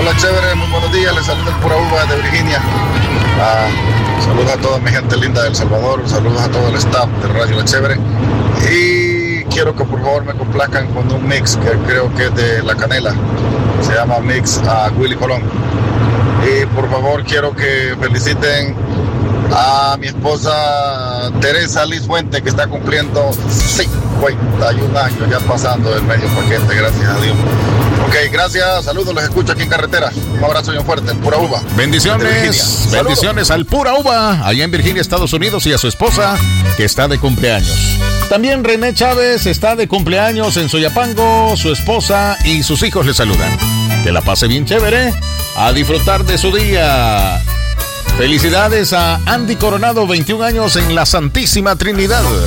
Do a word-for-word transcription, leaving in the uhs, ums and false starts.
Hola, chévere, muy buenos días. Les saludo el Pura Uva de Virginia. Ah, saludos a toda mi gente linda de El Salvador. Saludos a todo el staff de Radio La Chévere. Y quiero que por favor me complazcan con un mix que creo que es de La Canela. Se llama Mix a Willy Colón. Y por favor quiero que feliciten a mi esposa Teresa Liz Fuente, que está cumpliendo cincuenta y un años, ya pasando el medio paquete, gracias a Dios. Ok, gracias, saludos, los escucho aquí en carretera. Un abrazo bien fuerte, el Pura Uva. Bendiciones, bendiciones al Pura Uva, allá en Virginia, Estados Unidos, y a su esposa, que está de cumpleaños. También René Chávez está de cumpleaños en Soyapango, su esposa y sus hijos le saludan. Que la pase bien chévere, a disfrutar de su día. Felicidades a Andy Coronado, veintiún años en la Santísima Trinidad.